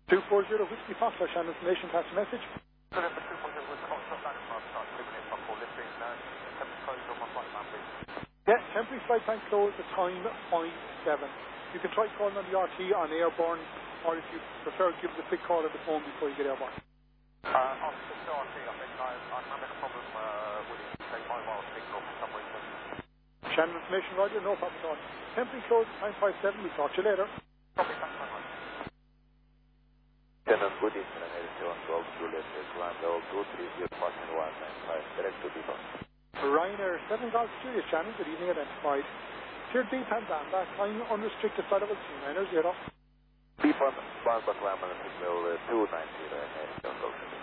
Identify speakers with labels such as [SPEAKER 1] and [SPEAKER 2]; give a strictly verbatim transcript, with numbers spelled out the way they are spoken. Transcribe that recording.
[SPEAKER 1] two four zero Whiskey Foxtrot, Shannon Information, pass the message. Yeah, temporary flight time closed, the time five seven. You can try calling on the R T on airborne, or if you prefer, give us a quick call on the phone before you get airborne.
[SPEAKER 2] Uh, on the R T, I think I, I'm having a problem uh, with the mobile signal for some reason.
[SPEAKER 1] Shannon Information, Roger, no problem at all. Temporary closed, time five seven, we'll talk to you later.
[SPEAKER 2] Copy, thanks very much.
[SPEAKER 3] Shannon, good evening, and eighty-one twelve Juliet, Grand Level two three zero Martin one nine five, direct to Depot.
[SPEAKER 1] Ryanair seven Golf Juliet, Shannon, good evening, identified. Tier D Panzamba, time unrestricted flight level two nine zero.
[SPEAKER 3] Depot, Barbac, Lamman, signal uh, two nine zero, and eighty-one twelve.